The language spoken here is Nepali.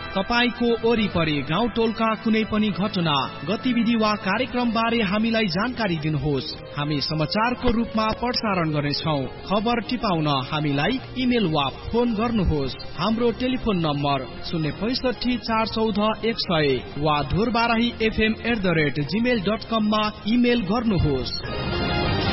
तपाईको वरिपरि गाउँ टोलका कुनै पनि घटना, गतिविधि वा कार्यक्रम बारे हामीलाई जानकारी दिनुहोस्। हामी समाचारको रूपमा प्रसारण गर्नेछौँ। खबर टिपाउन हामीलाई इमेल वा फोन गर्नुहोस्। हाम्रो टेलिफोन नम्बर 065 414 100 वा धुरबाराही fm@gmail.com मा इमेल गर्नुहोस्।